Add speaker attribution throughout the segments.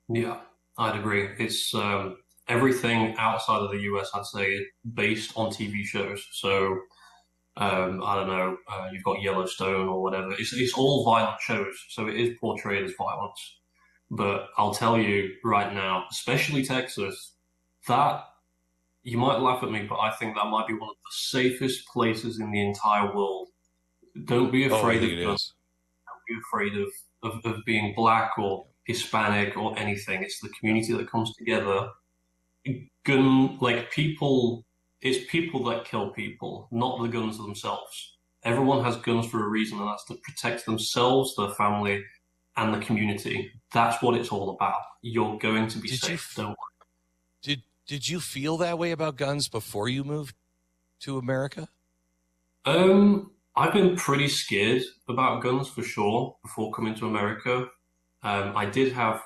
Speaker 1: Yeah, I'd agree. It's everything outside of the US, I'd say, based on TV shows. So I don't know, you've got Yellowstone or whatever. It's all violent shows, so it is portrayed as violence. But I'll tell you right now, especially Texas, that you might laugh at me, but I think that might be one of the safest places in the entire world. Don't be
Speaker 2: Oh, I
Speaker 1: afraid
Speaker 2: think
Speaker 1: of
Speaker 2: it
Speaker 1: guns.
Speaker 2: is.
Speaker 1: Don't be afraid of being black or
Speaker 2: Yeah.
Speaker 1: Hispanic or anything. It's the community that comes together. Gun, like people, it's people that kill people, not the guns themselves. Everyone has guns for a reason, and that's to protect themselves, their family, and the community. That's what it's all about. You're going to be
Speaker 2: Did you
Speaker 1: safe. Don't
Speaker 2: did you feel that way about guns before you moved to America?
Speaker 1: worry. I've been pretty scared about guns for sure before coming to America. I did have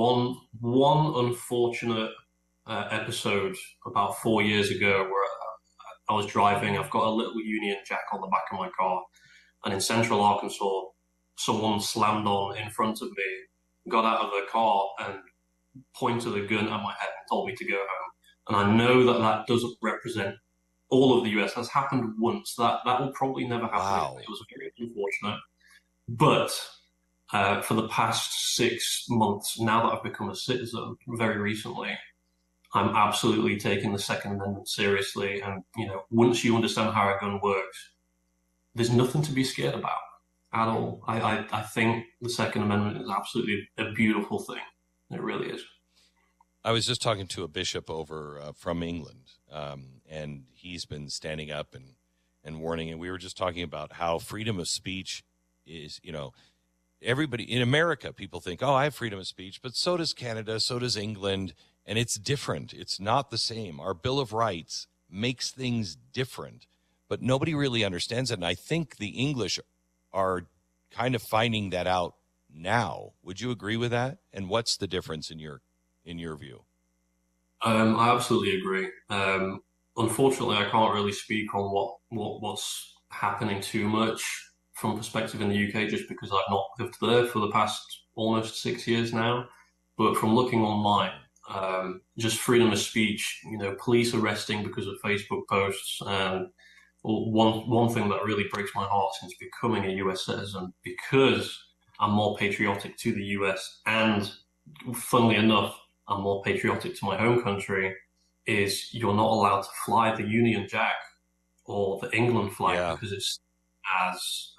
Speaker 1: one unfortunate episode about 4 years ago where I was driving. I've got a little Union Jack on the back of my car, and in central Arkansas, someone slammed on in front of me, got out of the car, and pointed a gun at my head and told me to go home. And I know that that doesn't represent all of the US. That's happened once. That will probably never happen again. It
Speaker 2: Wow.
Speaker 1: was very unfortunate. But for the past 6 months, now that I've become a citizen very recently, I'm absolutely taking the Second Amendment seriously. And, once you understand how a gun works, there's nothing to be scared about at all. I think the Second Amendment is absolutely a beautiful thing. It really is.
Speaker 2: I was just talking to a bishop over from England, and he's been standing up and warning. And we were just talking about how freedom of speech is, everybody in America, people think, oh, I have freedom of speech, but so does Canada, so does England, and it's different. It's not the same. Our Bill of Rights makes things different, but nobody really understands it. And I think the English are kind of finding that out now. Would you agree with that? And what's the difference in your view?
Speaker 1: I absolutely agree. Unfortunately, I can't really speak on what's happening too much from perspective in the UK, just because I've not lived there for the past almost 6 years now. But from looking online, just freedom of speech, police arresting because of Facebook posts, and one thing that really breaks my heart since becoming a US citizen, because I'm more patriotic to the US, and funnily enough, I'm more patriotic to my home country, is you're not allowed to fly the Union Jack or the England flag
Speaker 2: Yeah.
Speaker 1: because it's as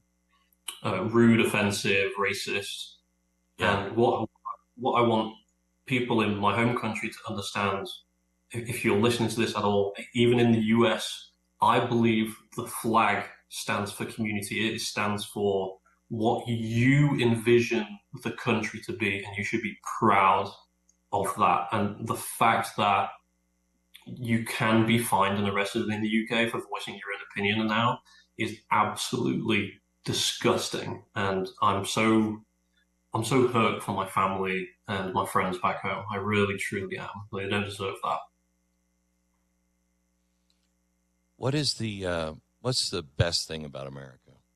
Speaker 1: rude, offensive, racist.
Speaker 2: Yeah.
Speaker 1: And what I want people in my home country to understand, if you're listening to this at all, even in the US, I believe the flag stands for community. It stands for what you envision the country to be, and you should be proud of that. And the fact that you can be fined and arrested in the UK for voicing your own opinion now is absolutely disgusting. And I'm so hurt for my family and my friends back home. I really, truly am. They don't deserve that.
Speaker 2: What's the best thing about America?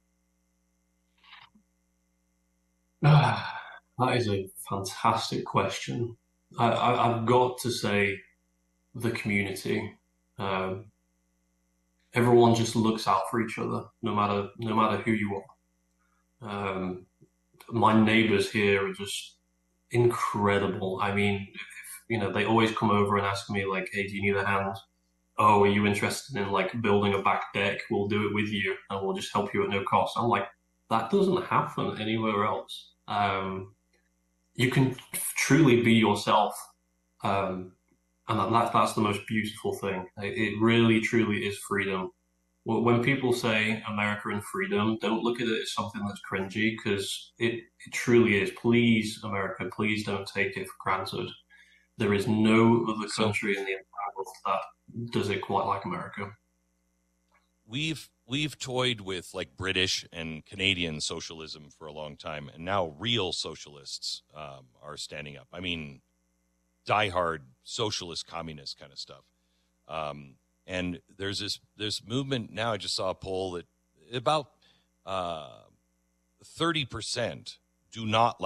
Speaker 1: That is a fantastic question. I've got to say the community. Um, Everyone just looks out for each other, no matter who you are. My neighbors here are just incredible. I mean, they always come over and ask me like, "Hey, do you need a hand? Oh, are you interested in like building a back deck? We'll do it with you, and we'll just help you at no cost." I'm like, that doesn't happen anywhere else. You can truly be yourself, um, and that's the most beautiful thing. It really, truly is freedom. When people say America and freedom, don't look at it as something that's cringy, because it truly is. Please, America, please don't take it for granted. There is no other
Speaker 2: So
Speaker 1: country in the entire world that does it quite like America.
Speaker 2: we've toyed with like British and Canadian socialism for a long time, and now real socialists are standing up. I mean, diehard socialist, communist kind of stuff. And there's this movement now. I just saw a poll that about 30% do not